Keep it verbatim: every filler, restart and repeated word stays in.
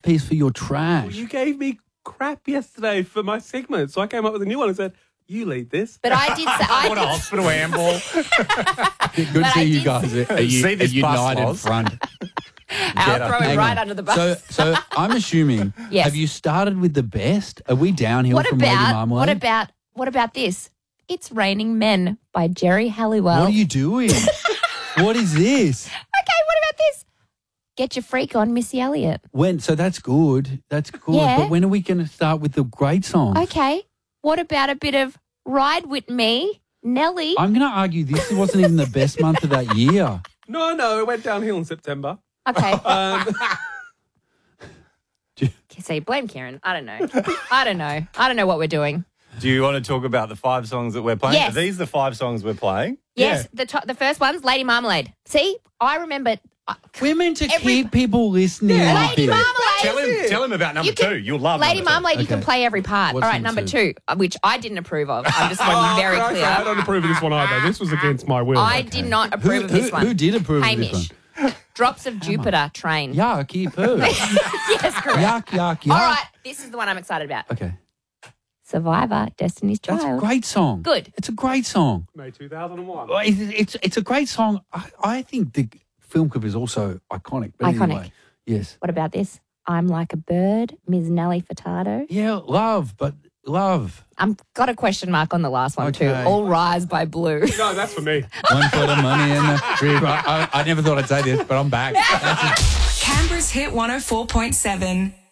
masterpiece for your trash. Well, you gave me crap yesterday for my segment, so I came up with a new one and said, you lead this. But I did say... I What a did, hospital amble. Good But to I see you did- guys. Are, are you, See this a united bus, Loz? front. I'll throw it Hang right on. under the bus. So, so I'm assuming. Yes. Have you started with the best? Are we downhill what from Lady about Marmalade? what about what about this? It's Raining Men by Jerry Halliwell. What are you doing? What is this? Okay, what about this? Get Your Freak On, Missy Elliott. When? So that's good. That's good. Yeah. But when are we going to start with the great songs? Okay, what about a bit of Ride With Me, Nelly? I'm going to argue this wasn't even the best month of that year. No, no, it went downhill in September. Okay. Um, So blame Kieran. I don't know. I don't know. I don't know what we're doing. Do you want to talk about the five songs that we're playing? Yes. Are these the five songs we're playing? Yes, the to- the first one's Lady Marmalade. See, I remember. Uh, We're meant to Every- keep people listening. Lady up here. Marmalade. Tell him, tell him about number You can- two. You'll love Lady number two. Marmalade, you can Okay. play every part. What's All right, number number two, uh, which I didn't approve of. I'm just want to be very Oh, clear. I don't approve of this one either. This was against my will. I Okay. did not Who, approve of this who- one. who did approve Hamish. of this one? Drops of Jupiter, Train. Yucky poo. Yes, correct. Yuck, yuck, yuck. All right, this is the one I'm excited about. Okay. Survivor, Destiny's That's Child. a great song. Good. It's a great song. May two thousand one. Well, It's, it's, it's a great song. I, I think the film clip is also iconic. But Iconic. Anyway, yes. What about this? I'm Like a Bird, Miz Nelly Furtado. Yeah, love, but love. I've got a question mark on the last one Okay. too. All Rise by Blue. No, that's for me. One for the money and the trip. I, I, I never thought I'd say this, but I'm back. Canberra's Hit one oh four point seven.